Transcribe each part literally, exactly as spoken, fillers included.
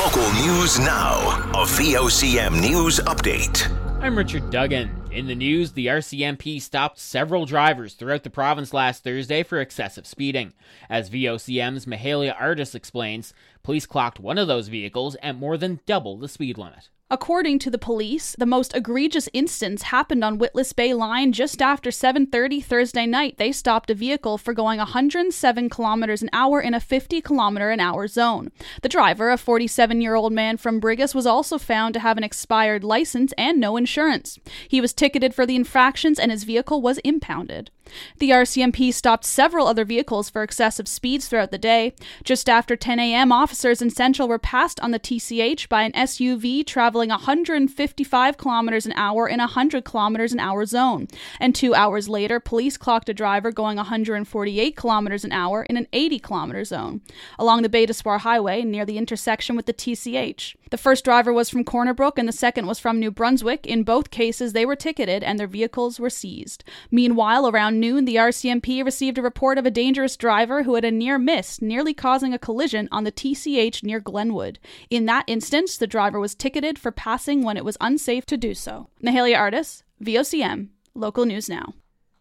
Local news now. A V O C M news update. I'm Richard Duggan. In the news, the R C M P stopped several drivers throughout the province last Thursday for excessive speeding. As V O C M's Mahalia Artis explains, police clocked one of those vehicles at more than double the speed limit. According to the police, the most egregious instance happened on Witless Bay Line just after seven thirty Thursday night. They stopped a vehicle for going one hundred seven kilometers an hour in a fifty kilometer an hour zone. The driver, a forty-seven-year-old man from Brigus, was also found to have an expired license and no insurance. He was ticketed for the infractions and his vehicle was impounded. The R C M P stopped several other vehicles for excessive speeds throughout the day. Just after ten a.m., officers in Central were passed on the T C H by an S U V traveling one hundred fifty-five kilometers an hour in a one hundred kilometers an hour zone. And two hours later, police clocked a driver going one hundred forty-eight kilometers an hour in an eighty kilometer zone along the Bay de Soir Highway near the intersection with the T C H. The first driver was from Corner Brook and the second was from New Brunswick. In both cases, they were ticketed and their vehicles were seized. Meanwhile, around noon, the R C M P received a report of a dangerous driver who had a near miss, nearly causing a collision on the T C H near Glenwood. In that instance, the driver was ticketed for passing when it was unsafe to do so. Mahalia Artis, V O C M, Local News Now.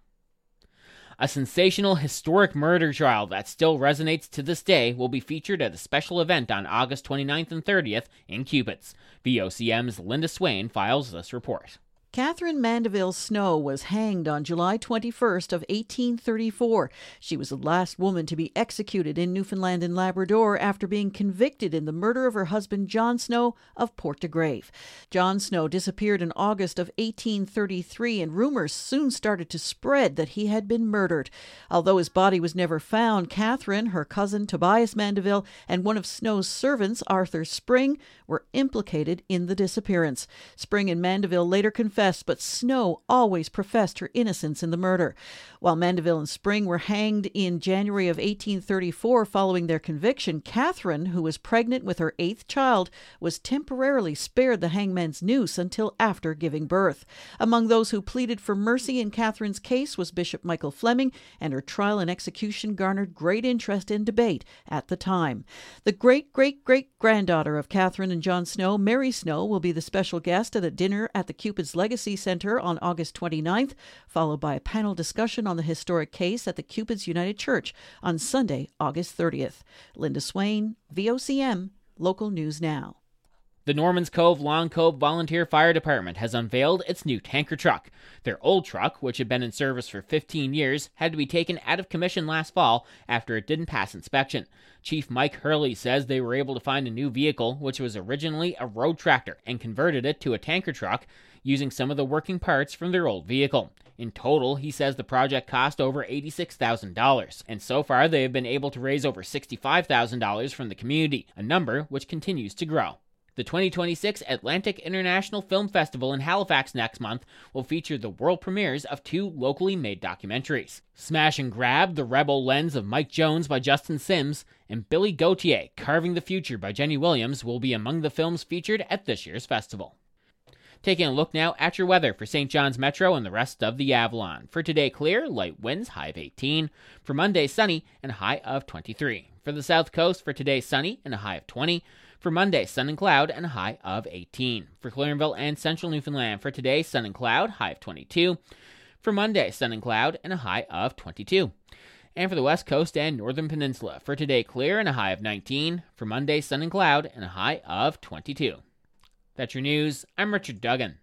A sensational historic murder trial that still resonates to this day will be featured at a special event on August twenty-ninth and thirtieth in Cupid's. V O C M's Linda Swain files this report. Catherine Mandeville Snow was hanged on July twenty-first of eighteen thirty-four. She was the last woman to be executed in Newfoundland and Labrador after being convicted in the murder of her husband John Snow of Port de Grave. John Snow disappeared in August of eighteen thirty-three, and rumors soon started to spread that he had been murdered. Although his body was never found, Catherine, her cousin Tobias Mandeville, and one of Snow's servants, Arthur Spring, were implicated in the disappearance. Spring and Mandeville later confessed, but Snow always professed her innocence in the murder. While Mandeville and Spring were hanged in January of eighteen thirty-four following their conviction, Catherine, who was pregnant with her eighth child, was temporarily spared the hangman's noose until after giving birth. Among those who pleaded for mercy in Catherine's case was Bishop Michael Fleming, and her trial and execution garnered great interest and debate at the time. The great-great-great-granddaughter of Catherine and John Snow, Mary Snow, will be the special guest at a dinner at the Cupid's Legacy Center on August twenty-ninth, followed by a panel discussion on the historic case at the Cupid's United Church on Sunday, August thirtieth. Linda Swain, V O C M, Local News Now. The Normans Cove Long Cove Volunteer Fire Department has unveiled its new tanker truck. Their old truck, which had been in service for fifteen years, had to be taken out of commission last fall after it didn't pass inspection. Chief Mike Hurley says they were able to find a new vehicle, which was originally a road tractor, and converted it to a tanker truck using some of the working parts from their old vehicle. In total, he says the project cost over eighty-six thousand dollars, and so far they have been able to raise over sixty-five thousand dollars from the community, a number which continues to grow. The twenty twenty-six Atlantic International Film Festival in Halifax next month will feature the world premieres of two locally made documentaries. Smash and Grab, The Rebel Lens of Mike Jones by Justin Sims, and Billy Gauthier, Carving the Future by Jenny Williams will be among the films featured at this year's festival. Taking a look now at your weather for Saint John's Metro and the rest of the Avalon. For today, clear, light winds, high of eighteen. For Monday, sunny, and a high of twenty-three. For the South Coast, for today, sunny, and a high of twenty. For Monday, sun and cloud, and a high of eighteen. For Clarenville and Central Newfoundland, for today, sun and cloud, high of twenty-two. For Monday, sun and cloud, and a high of twenty-two. And for the West Coast and Northern Peninsula, for today, clear, and a high of nineteen. For Monday, sun and cloud, and a high of twenty-two. That's your news. I'm Richard Duggan.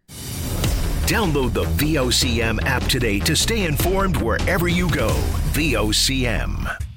Download the V O C M app today to stay informed wherever you go. V O C M.